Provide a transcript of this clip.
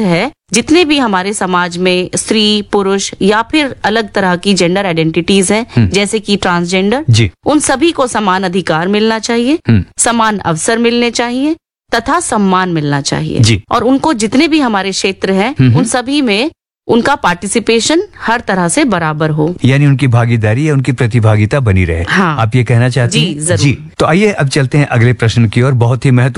है जितने भी हमारे समाज में स्त्री पुरुष या फिर अलग तरह की जेंडर आइडेंटिटीज हैं, जैसे कि ट्रांसजेंडर, जी। उन सभी को समान अधिकार मिलना चाहिए, समान अवसर मिलने चाहिए तथा सम्मान मिलना चाहिए। जी। और उनको जितने भी हमारे क्षेत्र हैं उन सभी में उनका पार्टिसिपेशन हर तरह से बराबर हो, यानी उनकी भागीदारी या उनकी प्रतिभागिता बनी रहे। हाँ। आप ये कहना चाहती जी, हैं? जरूर। जी। तो आइए अब चलते हैं अगले प्रश्न की ओर। बहुत ही महत्व